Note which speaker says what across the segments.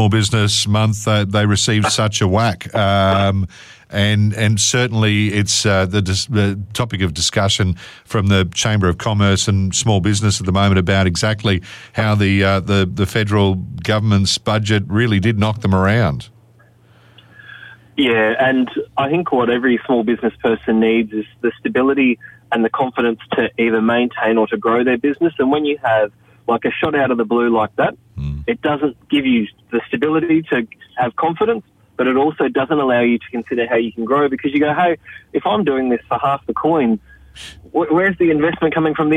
Speaker 1: Small Business Month, they received such a whack. And certainly it's the topic of discussion from the Chamber of Commerce and Small Business at the moment about exactly how the federal government's budget really did knock them around.
Speaker 2: Yeah, and I think what every small business person needs is the stability and the confidence to either maintain or to grow their business. And when you have like a shot out of the blue like that, it doesn't give you the stability to have confidence, but it also doesn't allow you to consider how you can grow, because you go, hey, if I'm doing this for half the coin, where's the investment coming from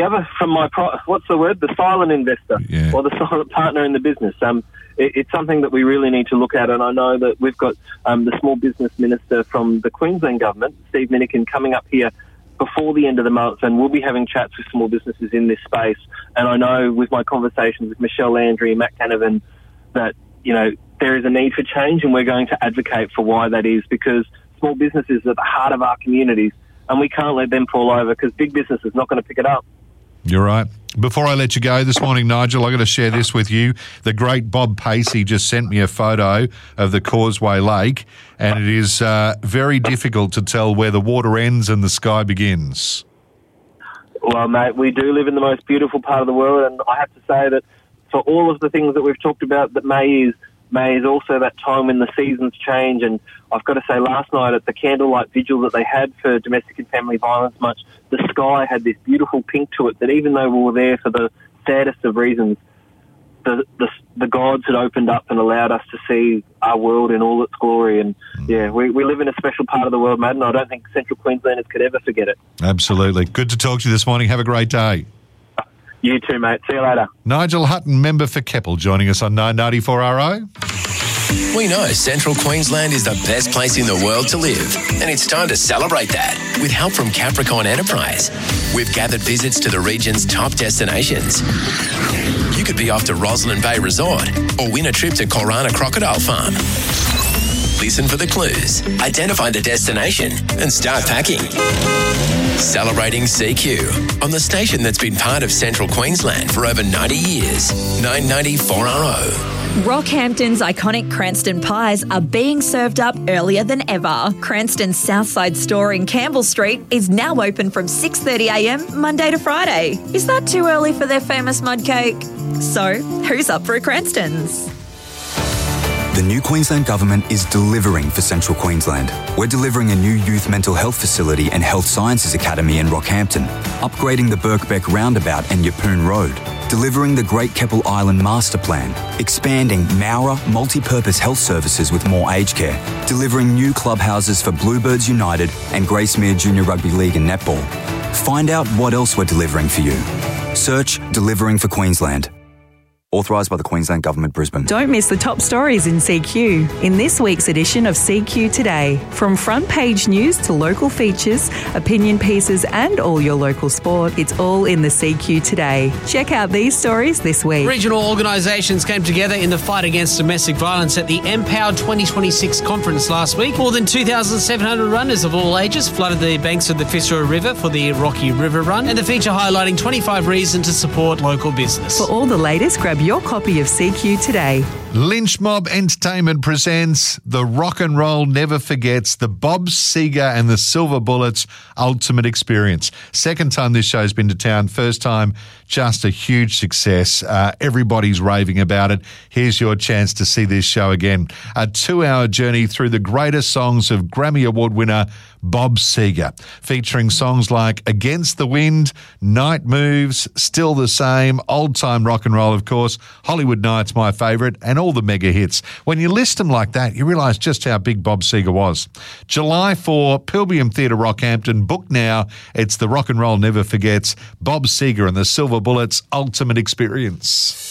Speaker 2: the silent investor or the silent partner in the business? It's something that we really need to look at, and I know that we've got the Small Business Minister from the Queensland Government, Steve Minikin, coming up here before the end of the month, and we'll be having chats with small businesses in this space. And I know with my conversations with Michelle Landry and Matt Canavan that, there is a need for change, and we're going to advocate for why that is, because small businesses are at the heart of our communities, and we can't let them fall over because big business is not going to pick it up.
Speaker 1: You're right. Before I let you go this morning, Nigel, I've got to share this with you. The great Bob Pacey just sent me a photo of the Causeway Lake, and it is very difficult to tell where the water ends and the sky begins.
Speaker 2: Well, mate, we do live in the most beautiful part of the world, and I have to say that for all of the things that we've talked about, that May is also that time when the seasons change. And I've got to say, last night at the candlelight vigil that they had for Domestic and Family Violence Month, the sky had this beautiful pink to it that even though we were there for the saddest of reasons, the gods had opened up and allowed us to see our world in all its glory. And yeah, we live in a special part of the world, Matt, and I don't think Central Queenslanders could ever forget it. Absolutely.
Speaker 1: Good to talk to you this morning. Have a great day.
Speaker 2: You too, mate. See you later.
Speaker 1: Nigel Hutton, member for Keppel, joining us on 994RO.
Speaker 3: We know Central Queensland is the best place in the world to live, and it's time to celebrate that with help from Capricorn Enterprise. We've gathered visits to the region's top destinations. You could be off to Roslyn Bay Resort or win a trip to Korana Crocodile Farm. Listen for the clues, identify the destination, and start packing. Celebrating CQ on the station that's been part of Central Queensland for over 90 years. 994RO.
Speaker 4: Rockhampton's iconic Cranston pies are being served up earlier than ever. Cranston's Southside store in Campbell Street is now open from 6:30am Monday to Friday. Is that too early for their famous mud cake? So, who's up for a Cranston's?
Speaker 5: The new Queensland Government is delivering for Central Queensland. We're delivering a new youth mental health facility and health sciences academy in Rockhampton, upgrading the Birkbeck Roundabout and Yeppoon Road, delivering the Great Keppel Island Master Plan, expanding Mowra multi-purpose health services with more aged care, delivering new clubhouses for Bluebirds United and Gracemere Junior Rugby League and Netball. Find out what else we're delivering for you. Search Delivering for Queensland. Authorised by the Queensland Government, Brisbane.
Speaker 6: Don't miss the top stories in CQ in this week's edition of CQ Today. From front page news to local features, opinion pieces and all your local sport, it's all in the CQ Today. Check out these stories this week.
Speaker 7: Regional organisations came together in the fight against domestic violence at the Empower 2026 conference last week. More than 2,700 runners of all ages flooded the banks of the Fitzroy River for the Rocky River Run, and the feature highlighting 25 reasons to support local business.
Speaker 6: For all the latest, grab your copy of CQ Today.
Speaker 1: Lynch Mob Entertainment presents The Rock and Roll Never Forgets, the Bob Seger and the Silver Bullets Ultimate Experience. Second time this show's been to town. First time, just a huge success. Everybody's raving about it. Here's your chance to see this show again. A 2-hour journey through the greatest songs of Grammy Award winner Bob Seger, featuring songs like Against the Wind, Night Moves, Still the Same, Old Time Rock and Roll, of course, Hollywood Nights, my favourite, and all the mega hits. When you list them like that, you realise just how big Bob Seger was. July 4, Pilbeam Theatre, Rockhampton. Book now. It's The Rock and Roll Never Forgets, Bob Seger and the Silver Bullets Ultimate Experience.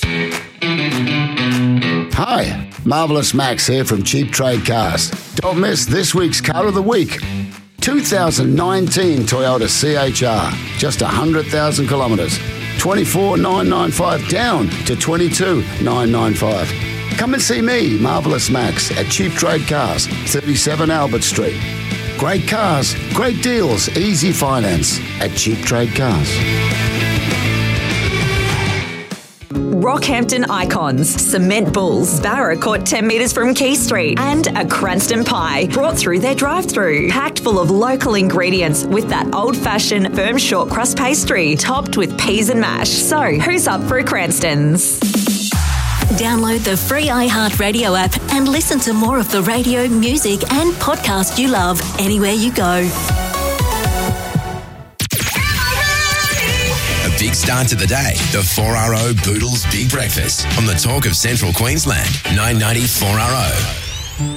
Speaker 8: Hi, Marvellous Max here from Cheap Trade Cars. Don't miss this week's Car of the Week. 2019 Toyota CHR, just 100,000 kilometres. 24,995 down to 22,995. Come and see me, Marvellous Max, at Cheap Trade Cars, 37 Albert Street. Great cars, great deals, easy finance at Cheap Trade Cars.
Speaker 4: Rockhampton icons, Cement Bulls, Barra caught 10 metres from Quay Street, and a Cranston pie brought through their drive-through, packed full of local ingredients with that old-fashioned firm short crust pastry topped with peas and mash. So, who's up for a Cranston's?
Speaker 9: Download the free iHeartRadio app and listen to more of the radio, music and podcast you love anywhere you go.
Speaker 3: A big start to the day. The 4RO Boodles Big Breakfast on the Talk of Central Queensland. 990 4RO.